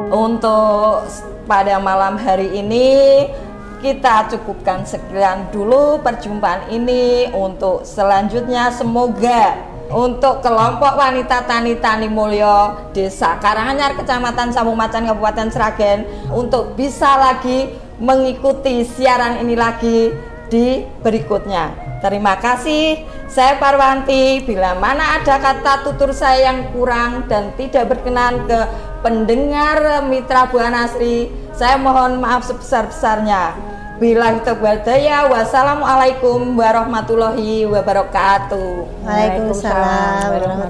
Untuk pada malam hari ini kita cukupkan sekian dulu perjumpaan ini. Untuk selanjutnya semoga untuk kelompok wanita Tani Mulyo Desa Karanganyar Kecamatan Sambung Macan Kabupaten Sragen untuk bisa lagi mengikuti siaran ini lagi di berikutnya. Terima kasih. Saya Parwanti. Bila mana ada kata tutur saya yang kurang dan tidak berkenan ke pendengar Mitra Buana Asri, saya mohon maaf sebesar-besarnya. Billahi taufiq walhidayah. Wassalamualaikum warahmatullahi wabarakatuh. Waalaikumsalam warahmatullahi